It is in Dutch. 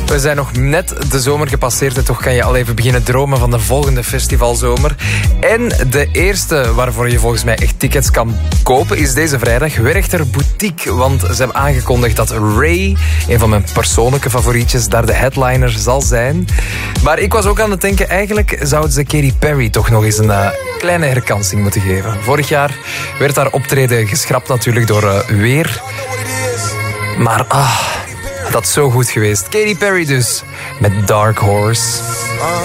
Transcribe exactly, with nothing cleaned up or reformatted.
We zijn nog net de zomer gepasseerd en toch kan je al even beginnen dromen van de volgende festivalzomer. En de eerste waarvoor je volgens mij echt tickets kan kopen is deze vrijdag Werchter Boutique. Want ze hebben aangekondigd dat Ray, een van mijn persoonlijke favorietjes, daar de headliner zal zijn. Maar ik was ook aan het denken, eigenlijk zouden ze Katy Perry toch nog eens een uh, kleine herkansing moeten geven. Vorig jaar werd haar optreden geschrapt natuurlijk door uh, weer. Maar ah, dat is zo goed geweest. Katy Perry dus, met Dark Horse.